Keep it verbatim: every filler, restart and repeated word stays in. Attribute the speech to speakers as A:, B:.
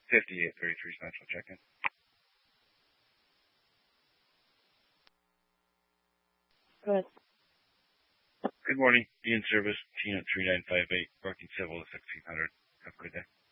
A: fifty-eight thirty-three Central, check-in.
B: Good.
A: Good morning. Be in service, T N three nine five eight, working civil at sixteen hundred. Have a good day.